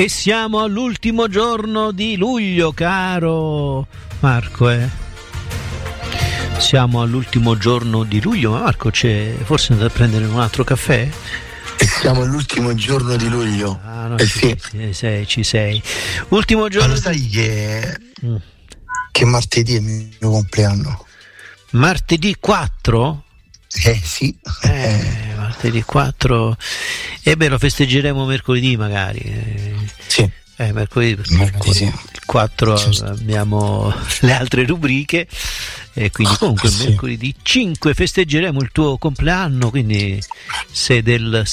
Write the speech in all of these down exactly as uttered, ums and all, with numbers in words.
E siamo all'ultimo giorno di luglio, caro Marco, eh. Siamo all'ultimo giorno di luglio, ma Marco c'è forse andare a prendere un altro caffè? E siamo all'ultimo giorno di luglio. Ah, no, eh ci, sì. ci sei, ci sei. Ultimo giorno. Ma lo sai che, mm. che martedì è il mio compleanno? Martedì quattro? Eh sì. Eh, martedì quattro. E beh, lo festeggeremo mercoledì magari. Eh, sì. Eh, mercoledì, mercoledì sì. Il quattro certo. Abbiamo le altre rubriche. E quindi comunque sì. Mercoledì cinque festeggeremo il tuo compleanno, quindi sei del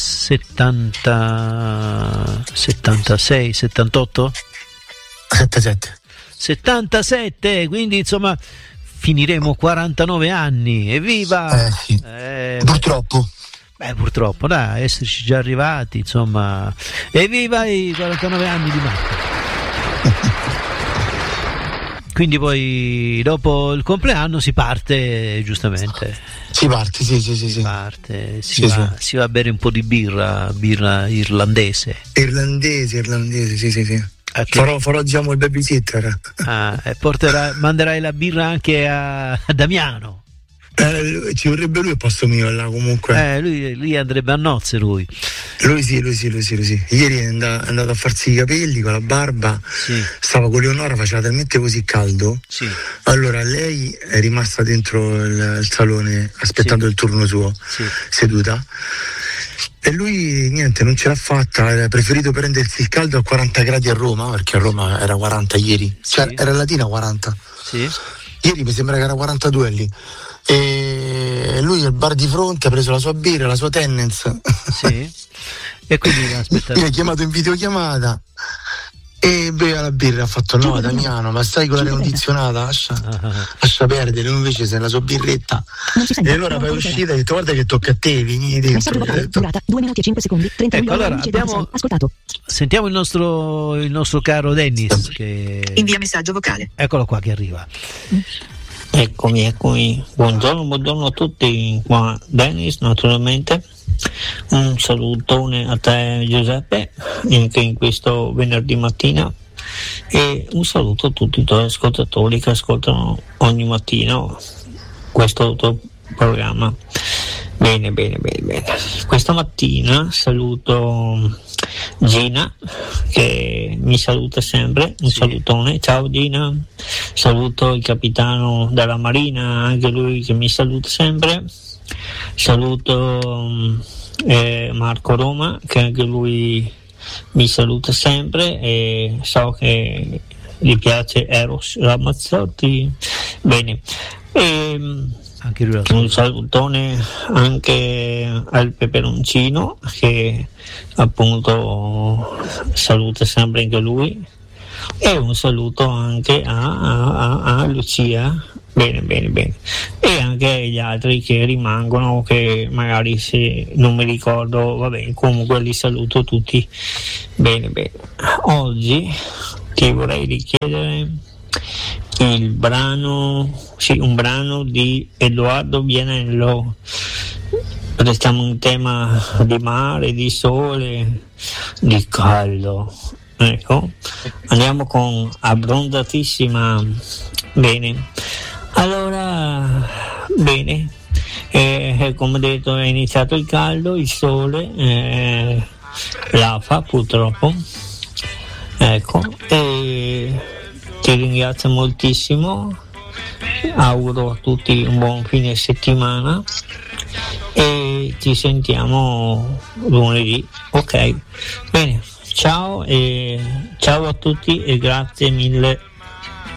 settanta settantasei settantotto settantasette settantasette, quindi insomma finiremo quarantanove anni. Evviva! Eh, sì. eh, purtroppo beh purtroppo dai, esserci già arrivati, insomma. Evviva i quarantanove anni di Marco. Quindi poi dopo il compleanno si parte, giustamente. Si parte, sì, sì, sì. Si parte, si, sì, va, sì. si va a bere un po' di birra, birra irlandese. Irlandese, irlandese, sì, sì, sì. Okay. Farò, farò diciamo il babysitter. Ah, e porterà, manderai la birra anche a, a Damiano. Eh, ci vorrebbe lui al posto mio là comunque. Eh, lui, lui andrebbe a nozze lui. Lui sì, lui sì, lui sì, lui sì. Ieri è andato, è andato a farsi i capelli con la barba, sì. Stava con Leonora, faceva talmente così caldo. Sì. Allora lei è rimasta dentro il, il salone aspettando sì. il turno suo, sì. seduta. E lui niente, non ce l'ha fatta, aveva preferito prendersi il caldo a quaranta gradi a Roma, perché a Roma era quaranta ieri, cioè sì. Era Latina quaranta. Sì. Ieri mi sembra che era quarantadue lì. E lui al bar di fronte ha preso la sua birra, la sua Tennent's. Sì. E quindi aspetta. Mi ha chiamato in videochiamata e beveva la birra, ha fatto no Damiano, ma stai con l'aria condizionata, lascia, lascia perdere, lui invece sei la sua birretta. E allora poi è uscita e ha detto guarda che tocca a te, vieni dentro. Durata due minuti e cinque secondi, trenta ecco, allora abbiamo ascoltato. Sentiamo il nostro il nostro caro Dennis che invia messaggio vocale. Eccolo qua che arriva. Eccomi, eccomi. Buongiorno, buongiorno a tutti. Qua Dennis, naturalmente. Un salutone a te Giuseppe, anche in questo venerdì mattina. E un saluto a tutti i tuoi ascoltatori che ascoltano ogni mattina questo tuo programma. Bene, bene, bene, bene. Questa mattina saluto Gina che mi saluta sempre, un sì. salutone, ciao Gina. Saluto il capitano della Marina, anche lui che mi saluta sempre. Saluto eh, Marco Roma che anche lui mi saluta sempre e so che gli piace Eros Ramazzotti. Bene. E, anche lui un salutone anche al Peperoncino che appunto saluta sempre anche lui e un saluto anche a, a, a, a Lucia. Bene, bene, bene. E anche agli altri che rimangono, che magari se non mi ricordo, vabbè, comunque li saluto tutti. Bene, bene. Oggi ti vorrei richiedere il brano, sì, un brano di Edoardo Vianello. Restiamo in tema di mare, di sole, di caldo. Ecco, andiamo con Abbrondatissima. Bene. Allora, bene, eh, come detto è iniziato il caldo, il sole, eh, l'afa purtroppo, ecco, e ti ringrazio moltissimo, auguro a tutti un buon fine settimana e ci sentiamo lunedì, ok? Bene, ciao e ciao a tutti e grazie mille.